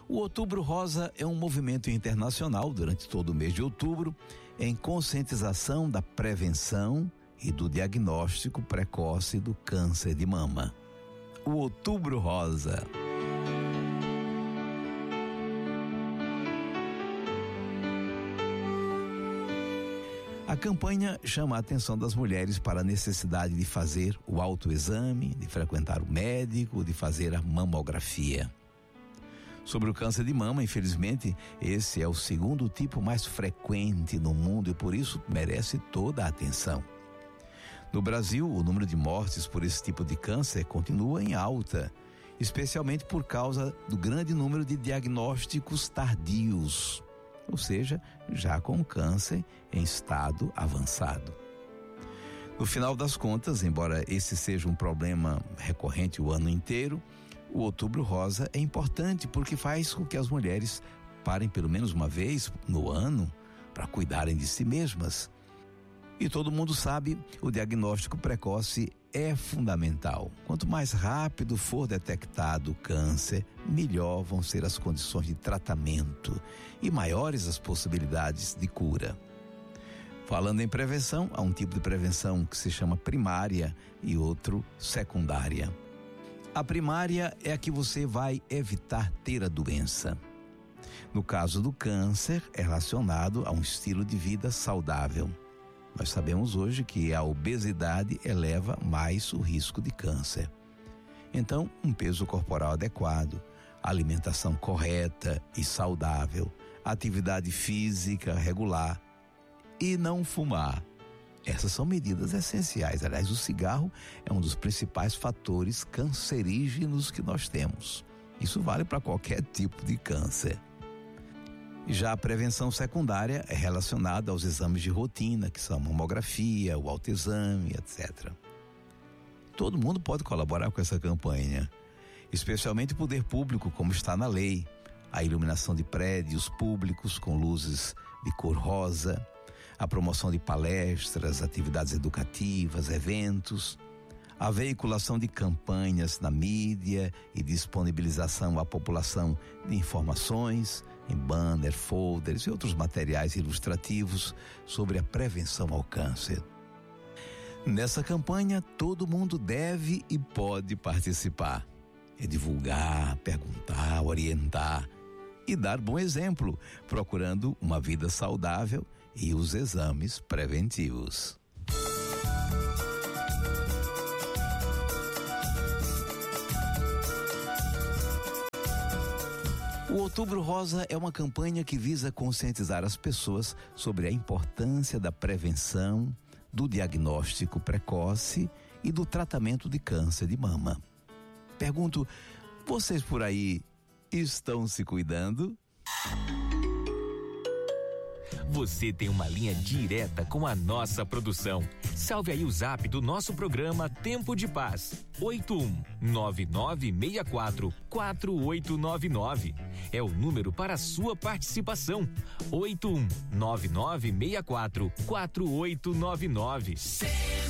O Outubro Rosa é um movimento internacional durante todo o mês de outubro em conscientização da prevenção e do diagnóstico precoce do câncer de mama. O Outubro Rosa. A campanha chama a atenção das mulheres para a necessidade de fazer o autoexame, de frequentar o médico, de fazer a mamografia. Sobre o câncer de mama, infelizmente, esse é o segundo tipo mais frequente no mundo e por isso merece toda a atenção. No Brasil, o número de mortes por esse tipo de câncer continua em alta, especialmente por causa do grande número de diagnósticos tardios, ou seja, já com câncer em estado avançado. No final das contas, embora esse seja um problema recorrente o ano inteiro, o Outubro Rosa é importante porque faz com que as mulheres parem pelo menos uma vez no ano para cuidarem de si mesmas. E todo mundo sabe, o diagnóstico precoce é fundamental. Quanto mais rápido for detectado o câncer, melhor vão ser as condições de tratamento e maiores as possibilidades de cura. Falando em prevenção, há um tipo de prevenção que se chama primária e outro secundária. A primária é a que você vai evitar ter a doença. No caso do câncer, é relacionado a um estilo de vida saudável. Nós sabemos hoje que a obesidade eleva mais o risco de câncer. Então, um peso corporal adequado, alimentação correta e saudável, atividade física regular e não fumar. Essas são medidas essenciais. Aliás, o cigarro é um dos principais fatores cancerígenos que nós temos. Isso vale para qualquer tipo de câncer. Já a prevenção secundária é relacionada aos exames de rotina, que são a mamografia, o autoexame, etc. Todo mundo pode colaborar com essa campanha, especialmente o poder público, como está na lei. A iluminação de prédios públicos com luzes de cor rosa, a promoção de palestras, atividades educativas, eventos, a veiculação de campanhas na mídia e disponibilização à população de informações em banner, folders e outros materiais ilustrativos sobre a prevenção ao câncer. Nessa campanha, todo mundo deve e pode participar. É divulgar, perguntar, orientar e dar bom exemplo, procurando uma vida saudável e os exames preventivos. O Outubro Rosa é uma campanha que visa conscientizar as pessoas sobre a importância da prevenção, do diagnóstico precoce e do tratamento de câncer de mama. Pergunto, vocês por aí estão se cuidando? Você tem uma linha direta com a nossa produção. Salve aí o zap do nosso programa Tempo de Paz. 8199644899. É o número para a sua participação. 8199644899.